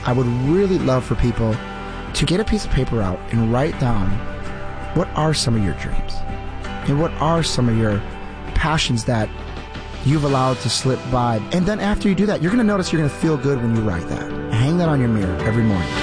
I would really love for people to get a piece of paper out and write down what are some of your dreams and what are some of your passions that you've allowed to slip by. And then after you do that, you're going to notice you're going to feel good when you write that. Hang that on your mirror every morning.